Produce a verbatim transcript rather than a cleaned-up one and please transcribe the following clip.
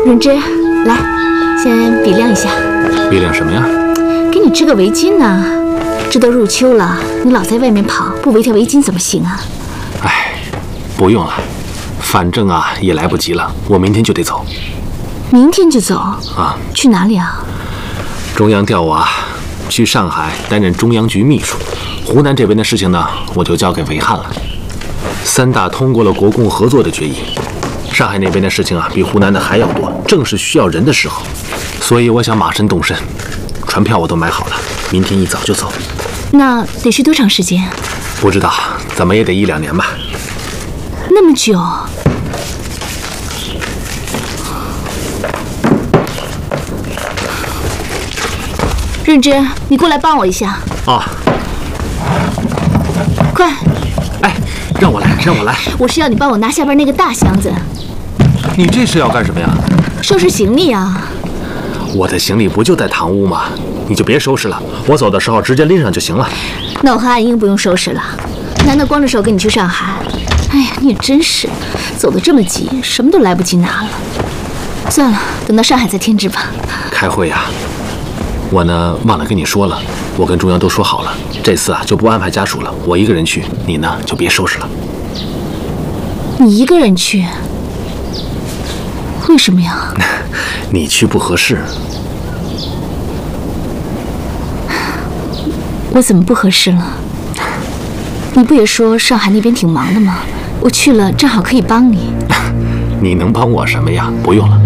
润之，来，先比量一下。 比量什么呀？ 给你织个围巾呢。这都入秋了，你老在外面跑，不围条围巾怎么行啊？ 哎，不用了，反正啊也来不及了，我明天就得走。 明天就走啊？ 去哪里啊？ 中央调我啊，去上海担任中央局秘书。湖南这边的事情呢，我就交给维汉了。三大通过了国共合作的决议，上海那边的事情啊，比湖南的还要多，正是需要人的时候，所以我想马上动身。船票我都买好了，明天一早就走。 那得需多长时间？ 不知道，怎么也得一两年吧。 那么久？润之，你过来帮我一下。 哦。 快！ 哎，让我来，让我来。 我是要你帮我拿下边那个大箱子。 你这是要干什么呀？ 收拾行李啊。 我的行李不就在堂屋吗？你就别收拾了，我走的时候直接拎上就行了。 那我和阿英不用收拾了，难道光着手跟你去上海？哎呀，你也真是，走得这么急，什么都来不及拿了。算了，等到上海再添置吧。 开会呀、啊，我呢忘了跟你说了，我跟中央都说好了，这次啊就不安排家属了，我一个人去，你呢就别收拾了。 你一个人去？为什么呀？ 你去不合适。 我怎么不合适了？你不也说上海那边挺忙的吗？我去了正好可以帮你。 你能帮我什么呀？不用了。